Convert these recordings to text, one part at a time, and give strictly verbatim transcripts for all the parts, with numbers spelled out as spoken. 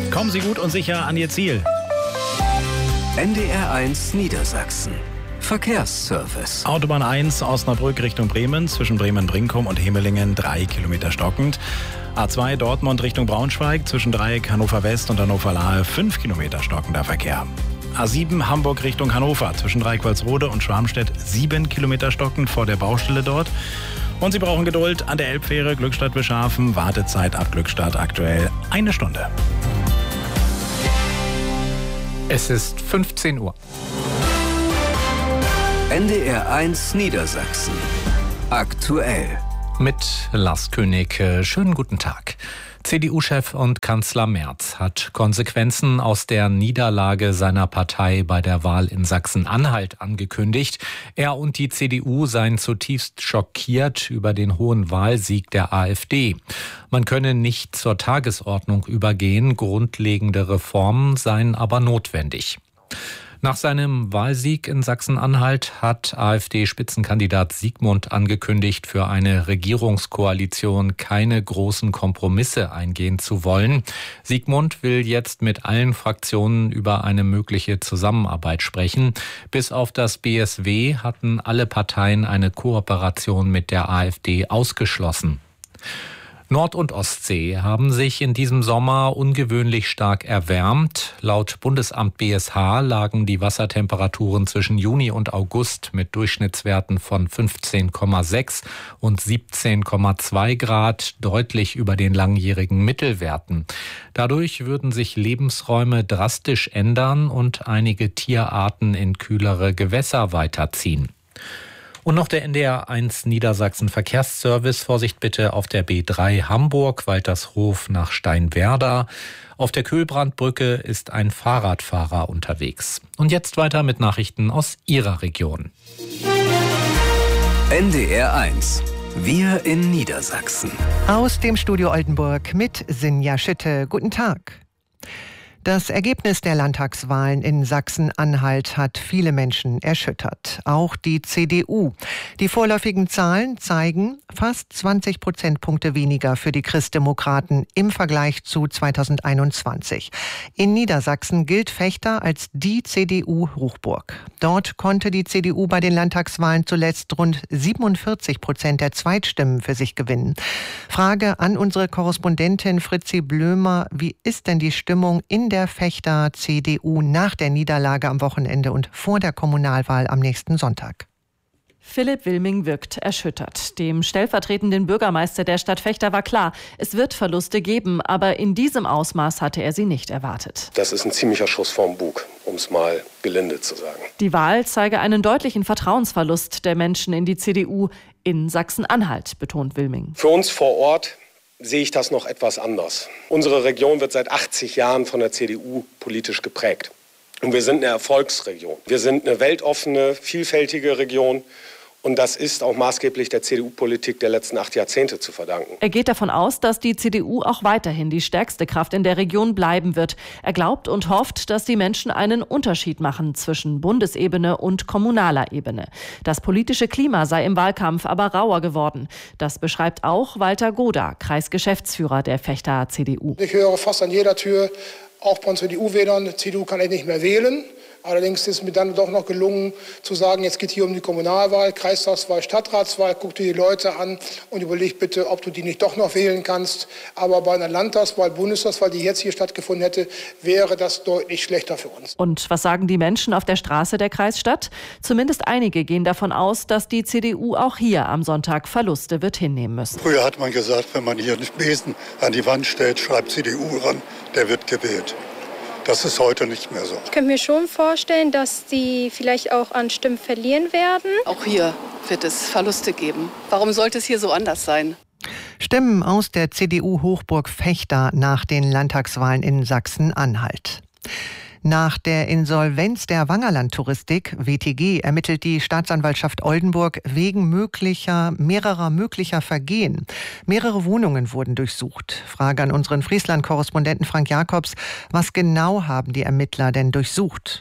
Kommen Sie gut und sicher an Ihr Ziel. N D R eins Niedersachsen. Verkehrsservice. Autobahn eins Osnabrück Richtung Bremen, zwischen Bremen-Brinkum und Hemelingen drei Kilometer stockend. A zwei Dortmund Richtung Braunschweig, zwischen Dreieck Hannover West und Hannover Lahe fünf Kilometer stockender Verkehr. A sieben Hamburg Richtung Hannover, zwischen Dreieck-Walsrode und Schwarmstedt sieben Kilometer stockend vor der Baustelle dort. Und Sie brauchen Geduld an der Elbfähre Glückstadt-Bischhafen. Wartezeit ab Glückstadt aktuell eine Stunde. Es ist fünfzehn Uhr. N D R eins Niedersachsen. Aktuell. Mit Lars König. Schönen guten Tag. C D U-Chef und Kanzler Merz hat Konsequenzen aus der Niederlage seiner Partei bei der Wahl in Sachsen-Anhalt angekündigt. Er und die C D U seien zutiefst schockiert über den hohen Wahlsieg der AfD. Man könne nicht zur Tagesordnung übergehen, grundlegende Reformen seien aber notwendig. Nach seinem Wahlsieg in Sachsen-Anhalt hat AfD-Spitzenkandidat Siegmund angekündigt, für eine Regierungskoalition keine großen Kompromisse eingehen zu wollen. Siegmund will jetzt mit allen Fraktionen über eine mögliche Zusammenarbeit sprechen. Bis auf das B S W hatten alle Parteien eine Kooperation mit der AfD ausgeschlossen. Nord- und Ostsee haben sich in diesem Sommer ungewöhnlich stark erwärmt. Laut Bundesamt B S H lagen die Wassertemperaturen zwischen Juni und August mit Durchschnittswerten von fünfzehn Komma sechs und siebzehn Komma zwei Grad deutlich über den langjährigen Mittelwerten. Dadurch würden sich Lebensräume drastisch ändern und einige Tierarten in kühlere Gewässer weiterziehen. Und noch der N D R eins Niedersachsen Verkehrsservice. Vorsicht bitte auf der B drei Hamburg, Waltershof nach Steinwerder. Auf der Kühlbrandbrücke ist ein Fahrradfahrer unterwegs. Und jetzt weiter mit Nachrichten aus Ihrer Region. N D R eins. Wir in Niedersachsen. Aus dem Studio Oldenburg mit Sinja Schütte. Guten Tag. Das Ergebnis der Landtagswahlen in Sachsen-Anhalt hat viele Menschen erschüttert. Auch die C D U. Die vorläufigen Zahlen zeigen fast zwanzig Prozentpunkte weniger für die Christdemokraten im Vergleich zu zweitausendeinundzwanzig. In Niedersachsen gilt Vechta als die C D U-Hochburg. Dort konnte die C D U bei den Landtagswahlen zuletzt rund siebenundvierzig Prozent der Zweitstimmen für sich gewinnen. Frage an unsere Korrespondentin Fritzi Blömer. Wie ist denn die Stimmung in der Vechta C D U nach der Niederlage am Wochenende und vor der Kommunalwahl am nächsten Sonntag? Philipp Wilming wirkt erschüttert. Dem stellvertretenden Bürgermeister der Stadt Vechta war klar, es wird Verluste geben, aber in diesem Ausmaß hatte er sie nicht erwartet. Das ist ein ziemlicher Schuss vorm Bug, um es mal gelinde zu sagen. Die Wahl zeige einen deutlichen Vertrauensverlust der Menschen in die C D U in Sachsen-Anhalt, betont Wilming. Für uns vor Ort sehe ich das noch etwas anders. Unsere Region wird seit achtzig Jahren von der C D U politisch geprägt. Und wir sind eine Erfolgsregion. Wir sind eine weltoffene, vielfältige Region. Und das ist auch maßgeblich der C D U-Politik der letzten acht Jahrzehnte zu verdanken. Er geht davon aus, dass die C D U auch weiterhin die stärkste Kraft in der Region bleiben wird. Er glaubt und hofft, dass die Menschen einen Unterschied machen zwischen Bundesebene und kommunaler Ebene. Das politische Klima sei im Wahlkampf aber rauer geworden. Das beschreibt auch Walter Goda, Kreisgeschäftsführer der Vechta C D U. Ich höre fast an jeder Tür, auch von C D U-Wählern, C D U kann ich nicht mehr wählen. Allerdings ist mir dann doch noch gelungen zu sagen, jetzt geht hier um die Kommunalwahl, Kreistagswahl, Stadtratswahl. Guck dir die Leute an und überleg bitte, ob du die nicht doch noch wählen kannst. Aber bei einer Landtagswahl, Bundestagswahl, die jetzt hier stattgefunden hätte, wäre das deutlich schlechter für uns. Und was sagen die Menschen auf der Straße der Kreisstadt? Zumindest einige gehen davon aus, dass die C D U auch hier am Sonntag Verluste wird hinnehmen müssen. Früher hat man gesagt, wenn man hier einen Besen an die Wand stellt, schreibt C D U ran, der wird gewählt. Das ist heute nicht mehr so. Ich könnte mir schon vorstellen, dass sie vielleicht auch an Stimmen verlieren werden. Auch hier wird es Verluste geben. Warum sollte es hier so anders sein? Stimmen aus der C D U-Hochburg Vechta nach den Landtagswahlen in Sachsen-Anhalt. Nach der Insolvenz der Wangerland-Touristik, W T G, ermittelt die Staatsanwaltschaft Oldenburg wegen möglicher, mehrerer möglicher Vergehen. Mehrere Wohnungen wurden durchsucht. Frage an unseren Friesland-Korrespondenten Frank Jakobs. Was genau haben die Ermittler denn durchsucht?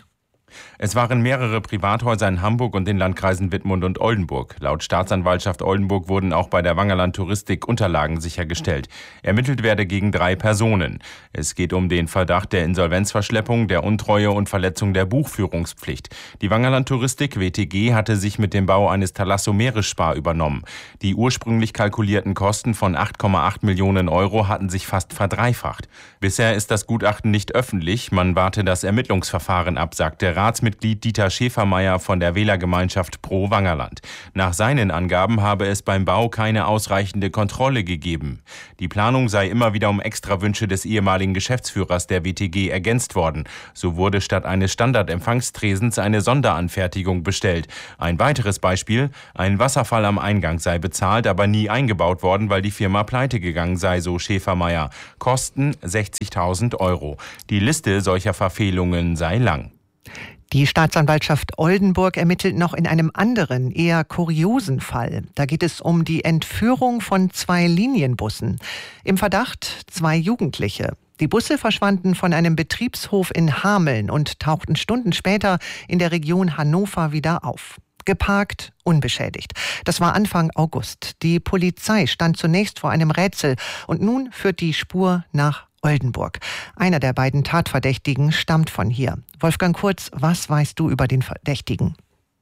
Es waren mehrere Privathäuser in Hamburg und den Landkreisen Wittmund und Oldenburg. Laut Staatsanwaltschaft Oldenburg wurden auch bei der Wangerland Touristik Unterlagen sichergestellt. Ermittelt werde gegen drei Personen. Es geht um den Verdacht der Insolvenzverschleppung, der Untreue und Verletzung der Buchführungspflicht. Die Wangerland Touristik W T G hatte sich mit dem Bau eines Thalasso Meeresspa übernommen. Die ursprünglich kalkulierten Kosten von acht Komma acht Millionen Euro hatten sich fast verdreifacht. Bisher ist das Gutachten nicht öffentlich. Man warte das Ermittlungsverfahren ab, sagte Ratsmitglied Dieter Schäfermeier von der Wählergemeinschaft Pro Wangerland. Nach seinen Angaben habe es beim Bau keine ausreichende Kontrolle gegeben. Die Planung sei immer wieder um Extrawünsche des ehemaligen Geschäftsführers der W T G ergänzt worden. So wurde statt eines Standardempfangstresens eine Sonderanfertigung bestellt. Ein weiteres Beispiel: Ein Wasserfall am Eingang sei bezahlt, aber nie eingebaut worden, weil die Firma pleite gegangen sei, so Schäfermeier. Kosten sechzigtausend Euro. Die Liste solcher Verfehlungen sei lang. Die Staatsanwaltschaft Oldenburg ermittelt noch in einem anderen, eher kuriosen Fall. Da geht es um die Entführung von zwei Linienbussen. Im Verdacht zwei Jugendliche. Die Busse verschwanden von einem Betriebshof in Hameln und tauchten Stunden später in der Region Hannover wieder auf. Geparkt, unbeschädigt. Das war Anfang August. Die Polizei stand zunächst vor einem Rätsel und nun führt die Spur nach Oldenburg. Einer der beiden Tatverdächtigen stammt von hier. Wolfgang Kurz, was weißt du über den Verdächtigen?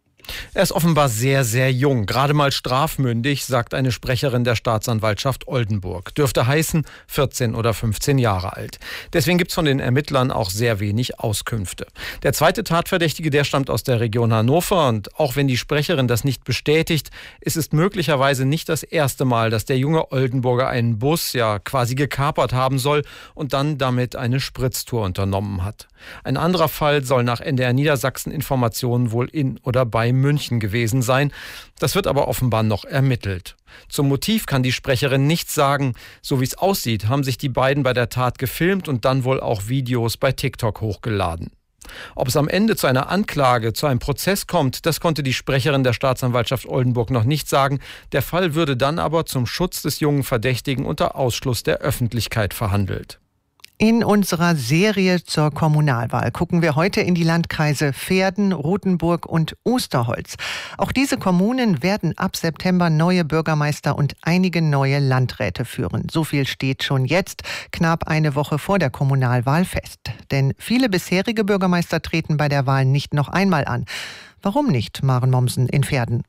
Er ist offenbar sehr, sehr jung, gerade mal strafmündig, sagt eine Sprecherin der Staatsanwaltschaft Oldenburg. Dürfte heißen vierzehn oder fünfzehn Jahre alt. Deswegen gibt es von den Ermittlern auch sehr wenig Auskünfte. Der zweite Tatverdächtige, der stammt aus der Region Hannover und auch wenn die Sprecherin das nicht bestätigt, ist es möglicherweise nicht das erste Mal, dass der junge Oldenburger einen Bus ja quasi gekapert haben soll und dann damit eine Spritztour unternommen hat. Ein anderer Fall soll nach N D R Niedersachsen Informationen wohl in oder bei München gewesen sein. Das wird aber offenbar noch ermittelt. Zum Motiv kann die Sprecherin nichts sagen. So wie es aussieht, haben sich die beiden bei der Tat gefilmt und dann wohl auch Videos bei TikTok hochgeladen. Ob es am Ende zu einer Anklage, zu einem Prozess kommt, das konnte die Sprecherin der Staatsanwaltschaft Oldenburg noch nicht sagen. Der Fall würde dann aber zum Schutz des jungen Verdächtigen unter Ausschluss der Öffentlichkeit verhandelt. In unserer Serie zur Kommunalwahl gucken wir heute in die Landkreise Verden, Rothenburg und Osterholz. Auch diese Kommunen werden ab September neue Bürgermeister und einige neue Landräte führen. So viel steht schon jetzt, knapp eine Woche vor der Kommunalwahl fest. Denn viele bisherige Bürgermeister treten bei der Wahl nicht noch einmal an. Warum nicht, Maren Mommsen in Verden?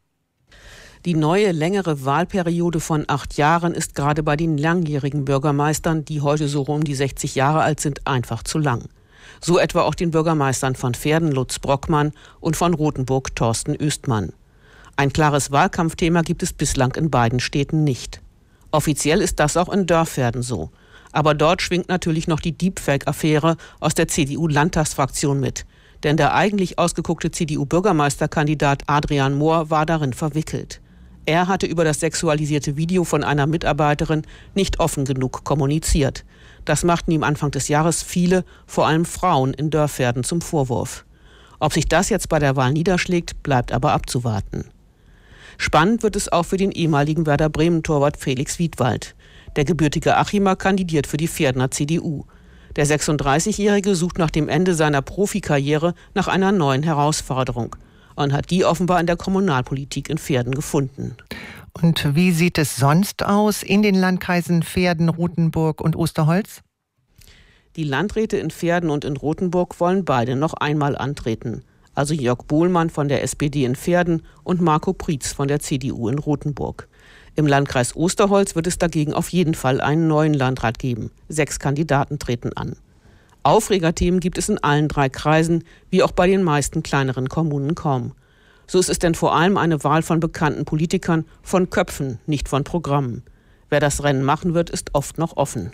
Die neue, längere Wahlperiode von acht Jahren ist gerade bei den langjährigen Bürgermeistern, die heute so um die sechzig Jahre alt sind, einfach zu lang. So etwa auch den Bürgermeistern von Verden, Lutz Brockmann, und von Rothenburg, Thorsten Östmann. Ein klares Wahlkampfthema gibt es bislang in beiden Städten nicht. Offiziell ist das auch in Dörverden so. Aber dort schwingt natürlich noch die Deepfake-Affäre aus der C D U-Landtagsfraktion mit. Denn der eigentlich ausgeguckte C D U-Bürgermeisterkandidat Adrian Mohr war darin verwickelt. Er hatte über das sexualisierte Video von einer Mitarbeiterin nicht offen genug kommuniziert. Das machten ihm Anfang des Jahres viele, vor allem Frauen in Dörverden, zum Vorwurf. Ob sich das jetzt bei der Wahl niederschlägt, bleibt aber abzuwarten. Spannend wird es auch für den ehemaligen Werder Bremen-Torwart Felix Wiedwald. Der gebürtige Achimer kandidiert für die Verdener C D U. Der sechsunddreißigjährige sucht nach dem Ende seiner Profikarriere nach einer neuen Herausforderung und hat die offenbar in der Kommunalpolitik in Verden gefunden. Und wie sieht es sonst aus in den Landkreisen Verden, Rothenburg und Osterholz? Die Landräte in Verden und in Rothenburg wollen beide noch einmal antreten. Also Jörg Bohlmann von der S P D in Verden und Marco Prietz von der C D U in Rothenburg. Im Landkreis Osterholz wird es dagegen auf jeden Fall einen neuen Landrat geben. Sechs Kandidaten treten an. Aufregerthemen gibt es in allen drei Kreisen, wie auch bei den meisten kleineren Kommunen kaum. So ist es denn vor allem eine Wahl von bekannten Politikern, von Köpfen, nicht von Programmen. Wer das Rennen machen wird, ist oft noch offen.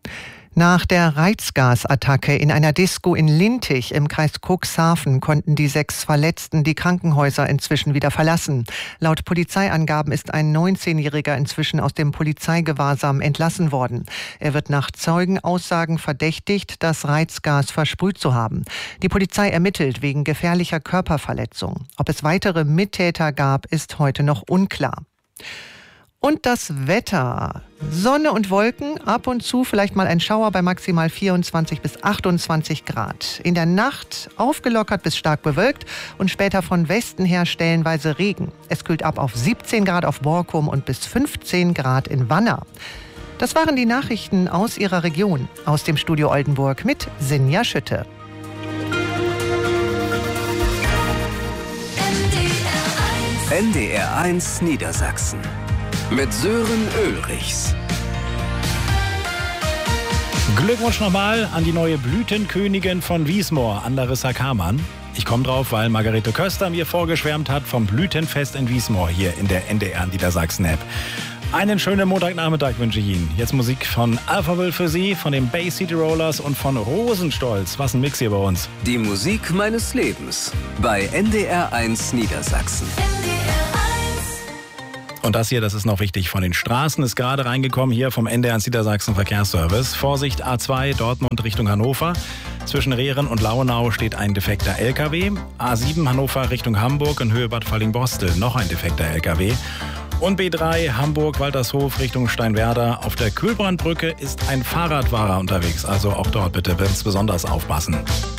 Nach der Reizgasattacke in einer Disco in Lintich im Kreis Cuxhaven konnten die sechs Verletzten die Krankenhäuser inzwischen wieder verlassen. Laut Polizeiangaben ist ein neunzehnjähriger inzwischen aus dem Polizeigewahrsam entlassen worden. Er wird nach Zeugenaussagen verdächtigt, das Reizgas versprüht zu haben. Die Polizei ermittelt wegen gefährlicher Körperverletzung. Ob es weitere Mittäter gab, ist heute noch unklar. Und das Wetter. Sonne und Wolken, ab und zu vielleicht mal ein Schauer bei maximal vierundzwanzig bis achtundzwanzig Grad. In der Nacht aufgelockert bis stark bewölkt und später von Westen her stellenweise Regen. Es kühlt ab auf siebzehn Grad auf Borkum und bis fünfzehn Grad in Wanner. Das waren die Nachrichten aus Ihrer Region. Aus dem Studio Oldenburg mit Sinja Schütte. N D R eins Niedersachsen mit Sören Ulrichs. Glückwunsch nochmal an die neue Blütenkönigin von Wiesmoor, Ann-Larissa Kamann. Ich komme drauf, weil Margarete Köster mir vorgeschwärmt hat vom Blütenfest in Wiesmoor hier in der N D R Niedersachsen-App. Einen schönen Montagnachmittag wünsche ich Ihnen. Jetzt Musik von Alphaville für Sie, von den Bay City Rollers und von Rosenstolz. Was ein Mix hier bei uns. Die Musik meines Lebens bei N D R eins Niedersachsen. Und das hier, das ist noch wichtig, von den Straßen ist gerade reingekommen hier vom N D R eins Niedersachsen Verkehrsservice. Vorsicht A zwei Dortmund Richtung Hannover. Zwischen Rehren und Launau steht ein defekter L K W. A sieben Hannover Richtung Hamburg in Höhe Bad Falling-Bostel noch ein defekter L K W. Und B drei Hamburg-Waltershof Richtung Steinwerder. Auf der Kühlbrandbrücke ist ein Fahrradfahrer unterwegs. Also auch dort bitte ganz besonders aufpassen.